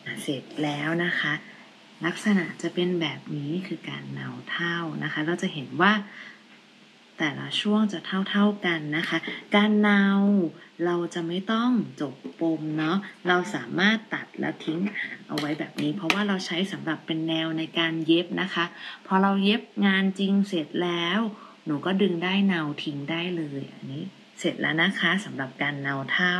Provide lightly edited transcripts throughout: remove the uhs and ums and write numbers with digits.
เสร็จแล้วนะคะลักษณะจะเป็นแบบนี้คือการเนาเท่านะคะเราจะเห็นว่าแต่ละช่วงจะเท่ากันนะคะการเนาเราจะไม่ต้องจบปมเนาะเราสามารถตัดแล้วทิ้งหางเอาไว้แบบนี้เพราะว่าเราใช้สำหรับเป็นแนวในการเย็บนะคะพอเราเย็บงานจริงเสร็จแล้วหนูก็ดึงได้เนาทิ้งได้เลยอันนี้เสร็จแล้วนะคะสำหรับการเนาเท่า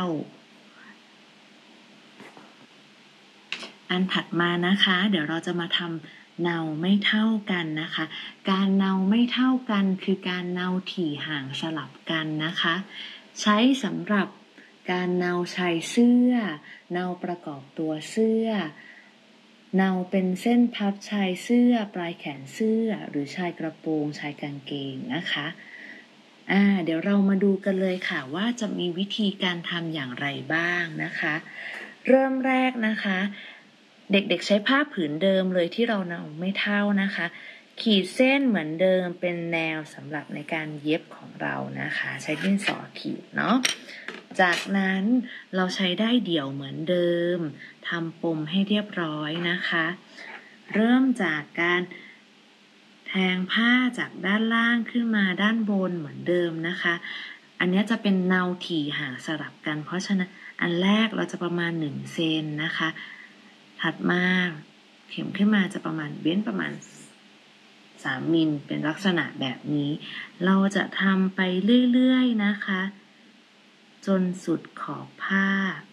อันถัดมานะคะเดี๋ยวเราจะมาทำเนาไม่เท่ากันนะคะการเนาไม่เท่ากันคือการเนาถี่ห่างสลับกันนะคะใช้สำหรับการเนาชายเสื้อเนาประกอบตัวเสื้อเนาเป็นเส้นพับชายเสื้อปลายแขนเสื้อหรือชายกระโปรงชายกางเกงนะคะเดี๋ยวเรามาดูกันเลยค่ะว่าจะมีวิธีการทำอย่างไรบ้างนะคะเริ่มแรกนะคะเด็กๆใช้ผ้าผืนเดิมเลยที่เราเนาไม่เท่านะคะขีดเส้นเหมือนเดิมเป็นแนวสำหรับในการเย็บของเรานะคะใช้ดินสอขีดเนาะจากนั้นเราใช้ได้เดี่ยวเหมือนเดิมทำปมให้เรียบร้อยนะคะเริ่มจากการแทงผ้าจากด้านล่างขึ้นมาด้านบนเหมือนเดิมนะคะอันนี้จะเป็นเนาถี่ห่างสลับกันเพราะฉะนั้นอันแรกเราจะประมาณ1 เซนนะคะถัดมาเข็มขึ้นมาจะประมาณเว้นประมาณ3 มิลเป็นลักษณะแบบนี้เราจะทำไปเรื่อยๆนะคะจนสุดขอบผ้า